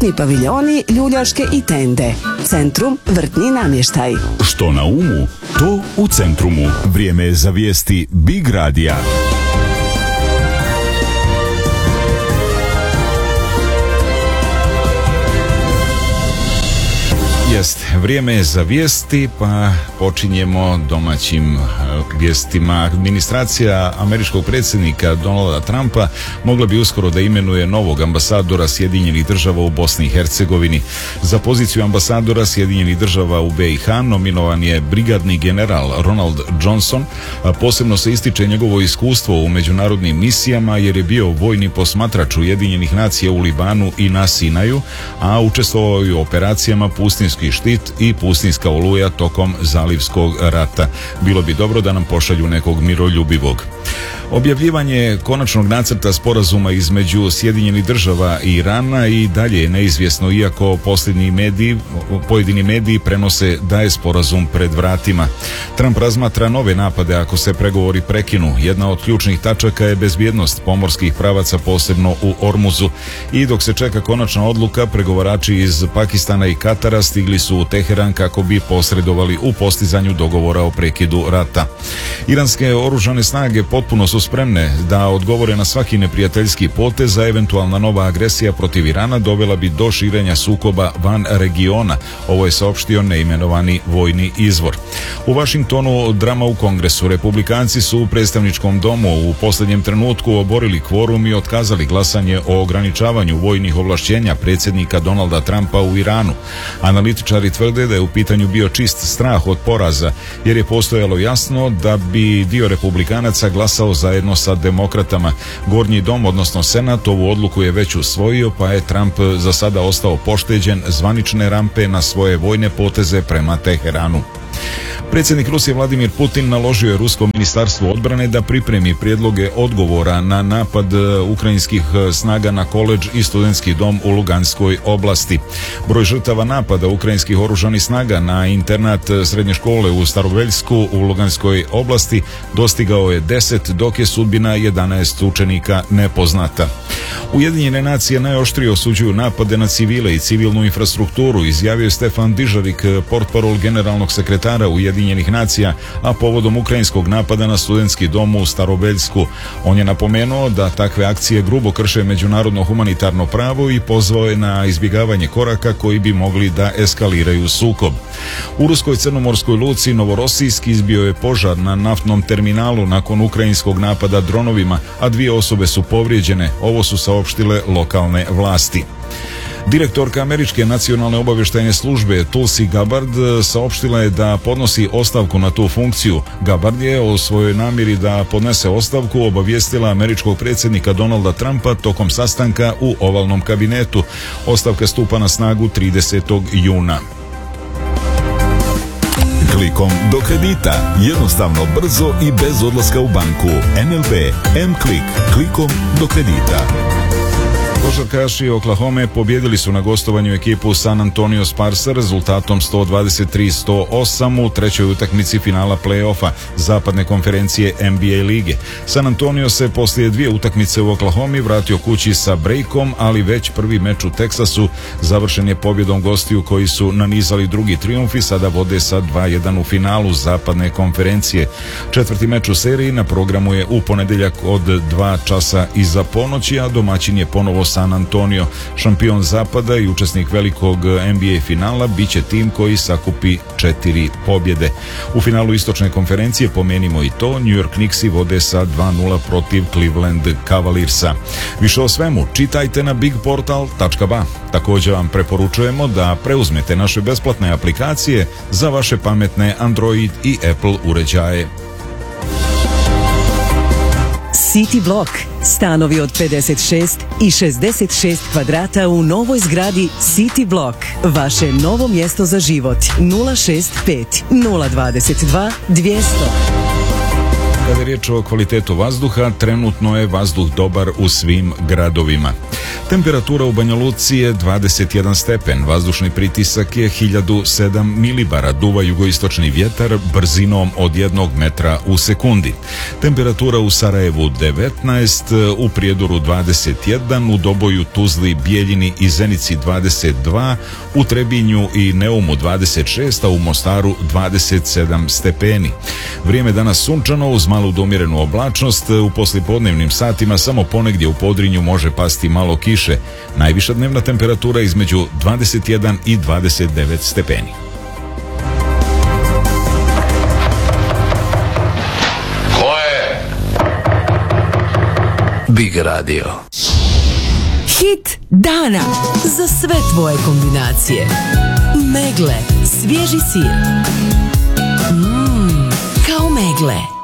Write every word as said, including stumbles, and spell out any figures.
Vrtni paviljoni, ljuljaške i tende. Centrum vrtni namještaj. Što na umu, to u Centrumu. Vrijeme je za vijesti Big Radija. Jest, vrijeme je za vijesti, pa počinjemo domaćim vijestima. Administracija američkog predsjednika Donalda Trumpa mogla bi uskoro da imenuje novog ambasadora Sjedinjenih država u Bosni i Hercegovini. Za poziciju ambasadora Sjedinjenih država u B i H nominovan je brigadni general Ronald Johnson, a posebno se ističe njegovo iskustvo u međunarodnim misijama jer je bio vojni posmatrač Ujedinjenih nacija u Libanu i na Sinaju, a učestvovao i u operacijama Pustinski štit i Pustinska oluja tokom Zalivskog rata. Bilo bi dobro da nam pošalju nekog miroljubivog. Objavljivanje konačnog nacrta sporazuma između Sjedinjenih država i Irana i dalje je neizvjesno, iako posljednji mediji, pojedini mediji prenose da je sporazum pred vratima. Trump razmatra nove napade ako se pregovori prekinu. Jedna od ključnih tačaka je bezbjednost pomorskih pravaca, posebno u Ormuzu. I dok se čeka konačna odluka, pregovarači iz Pakistana i Katara stigli su u Teheran kako bi posredovali u postizanju dogovora o prekidu rata. Iranske oružane snage potpuno su spremne da odgovore na svaki neprijateljski potez, a eventualna nova agresija protiv Irana dovela bi do širenja sukoba van regiona. Ovo je saopštio neimenovani vojni izvor. U Vašingtonu drama u Kongresu. Republikanci su u predstavničkom domu u posljednjem trenutku oborili kvorum i otkazali glasanje o ograničavanju vojnih ovlašćenja predsjednika Donalda Trumpa u Iranu. Analitičari tvrde da je u pitanju bio čist strah od poraza, jer je postojalo jasno da bi dio republikanaca glasao zajedno sa demokratama. Gornji dom, odnosno Senat, ovu odluku je već usvojio, pa je Trump za sada ostao pošteđen zvanične rampe na svoje vojne poteze prema Teheranu. Predsjednik Rusije Vladimir Putin naložio je Ruskom ministarstvu odbrane da pripremi prijedloge odgovora na napad ukrajinskih snaga na koledž i studentski dom u Luganskoj oblasti. Broj žrtava napada ukrajinskih oružanih snaga na internat srednje škole u Staroveljsku u Luganskoj oblasti dostigao je deset, dok je sudbina jedanaest učenika nepoznata. Ujedinjene nacije najoštrije osuđuju napade na civile i civilnu infrastrukturu, izjavio je Stefan Dižarik, portparol generalnog sekretara Ujedinjenih nacija, a povodom ukrajinskog napada na studentski dom u Staroveljsku. On je napomenuo da takve akcije grubo krše međunarodno humanitarno pravo i pozvao je na izbjegavanje koraka koji bi mogli da eskaliraju sukob. U ruskoj crnomorskoj luci Novorosijsk izbio je požar na naftnom terminalu nakon ukrajinskog napada dronovima, a dvije osobe su povrijeđene. Ovo su saopštile lokalne vlasti. Direktorka Američke nacionalne obavještajne službe Tulsi Gabbard saopštila je da podnosi ostavku na tu funkciju. Gabbard je o svojoj namjeri da podnese ostavku obavijestila američkog predsjednika Donalda Trumpa tokom sastanka u ovalnom kabinetu. Ostavka stupa na snagu tridesetog juna. Klikom do kredita. Jednostavno, brzo i bez odlaska u banku. N L B M-Klik. Klikom do kredita. Košarkaši Oklahome pobjedili su na gostovanju ekipu San Antonio Sparsa rezultatom sto dvadeset tri sto osam u trećoj utakmici finala play-offa zapadne konferencije N B A lige. San Antonio se poslije dvije utakmice u Oklahomi vratio kući sa brejkom, ali već prvi meč u Teksasu završen je pobjedom gostiju koji su nanizali drugi trijumf i sada vode sa dva jedan u finalu zapadne konferencije. Četvrti meč u seriji na programu je u ponedjeljak od dva časa iza ponoći, a domaćin je ponovo San Antonio. Šampion zapada i učesnik velikog N B A finala biće tim koji sakupi četiri pobjede. U finalu istočne konferencije, pomenimo i to, New York Knicksi vode sa dva nula protiv Cleveland Cavaliersa. Više o svemu čitajte na big portal tačka ba. Također vam preporučujemo da preuzmete naše besplatne aplikacije za vaše pametne Android i Apple uređaje. City Block. Stanovi od pedeset šest i šezdeset šest kvadrata u novoj zgradi City Block. Vaše novo mjesto za život. nula šest pet nula dvadeset dva dvjesto. Kada je riječ o kvalitetu vazduha, trenutno je vazduh dobar u svim gradovima. Temperatura u Banja Luci je dvadeset jedan stepen, vazdušni pritisak je hiljadu sedam milibara, duva jugoistočni vjetar brzinom od jednog metra u sekundi. Temperatura u Sarajevu devetnaest, u Prijedoru dvadeset jedan, u Doboju, Tuzli, Bijeljini i Zenici dvadeset dva, u Trebinju i Neumu dvadeset šest, a u Mostaru dvadeset sedam stepeni. Vrijeme danas sunčano uz malu do umjerenu oblačnost, u poslijepodnevnim satima samo ponegdje u Podrinju može pasti malo kiše. Najviša dnevna temperatura između dvadeset jedan i dvadeset devet stepeni. Ko je? Big Radio. Hit dana za sve tvoje kombinacije. Megle, svježi sir. Mmm, kao megle.